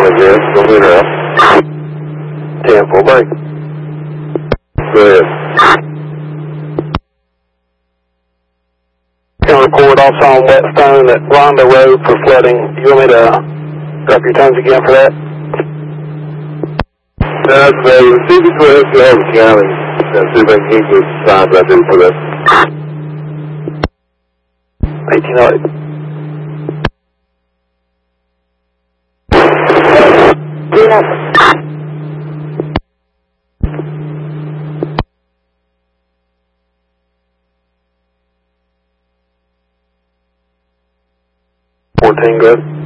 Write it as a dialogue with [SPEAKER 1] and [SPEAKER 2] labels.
[SPEAKER 1] yes, go ahead now.
[SPEAKER 2] 10-4 break.
[SPEAKER 1] Go ahead.
[SPEAKER 2] Can record also on Whetstone at Rondo Road for flooding. You want me to drop your times again for that?
[SPEAKER 1] That's the receiver to Escalade County. See if I can get the signs I do for that.
[SPEAKER 2] 1808.
[SPEAKER 3] Clean up.
[SPEAKER 2] Good.